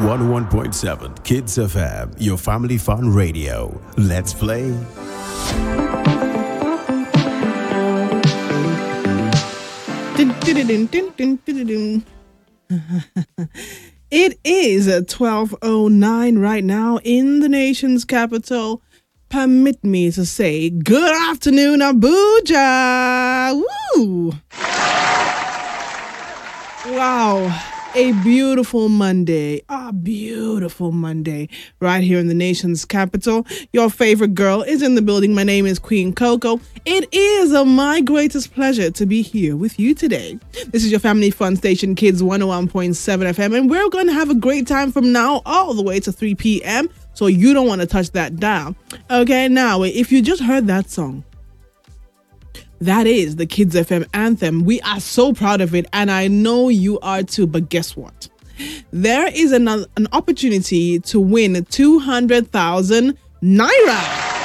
101.7 Kids FM, your family fun radio. Let's play. It is 12:09 right now in the nation's capital. Permit me to say good afternoon, Abuja. Woo! Wow. A beautiful Monday, right here in the nation's capital. Your favorite girl is in the building. My name is Queen Coco. It is my greatest pleasure to be here with you today. This is your family fun station, Kids 101.7 FM, and we're going to have a great time from now all the way to 3 p.m., so you don't want to touch that dial. Okay, now, if you just heard that song, that is the Kids FM anthem. We are so proud of it, and I know you are too. But guess what? There is an opportunity to win 200,000 Naira.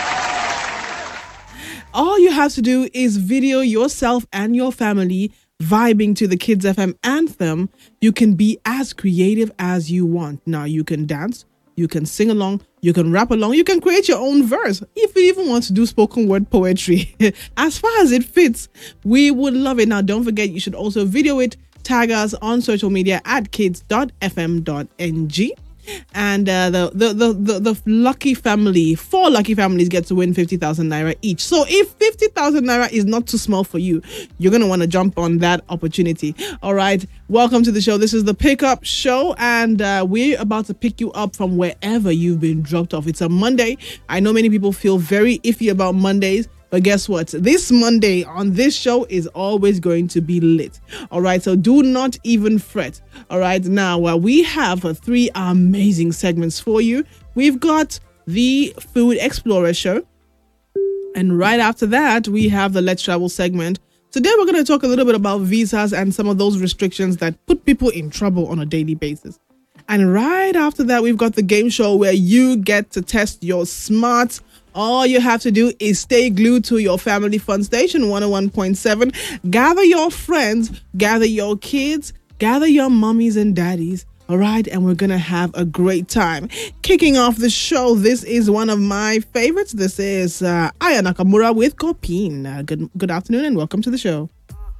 All you have to do is video yourself and your family vibing to the Kids FM anthem. You can be as creative as you want. Now, you can dance, you can sing along, you can rap along, you can create your own verse. If you even want to do spoken word poetry, as far as it fits, we would love it. Now, don't forget, you should also video it, tag us on social media at kids.fm.ng. And the lucky family, 4 lucky families get to win 50,000 Naira each. So if 50,000 Naira is not too small for you, you're going to want to jump on that opportunity. All right. Welcome to the show. This is the Pickup Show, and we're about to pick you up from wherever you've been dropped off. It's a Monday. I know many people feel very iffy about Mondays, but guess what? This Monday on this show is always going to be lit. All right, so do not even fret. All right, now we have 3 amazing segments for you. We've got the Food Explorer Show, and right after that, we have the Let's Travel segment. Today, we're going to talk a little bit about visas and some of those restrictions that put people in trouble on a daily basis. And right after that, we've got the game show where you get to test your smarts. All you have to do is stay glued to your family fun station, 101.7. Gather your friends, gather your kids, gather your mummies and daddies. All right, and we're going to have a great time. Kicking off the show, this is one of my favorites. This is Aya Nakamura with Kopin. Good afternoon and welcome to the show.